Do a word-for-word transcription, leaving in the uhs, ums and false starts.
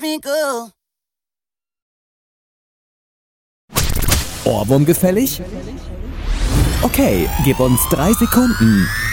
funny girl. Ohrwurm gefällig? Okay, gib uns drei Sekunden.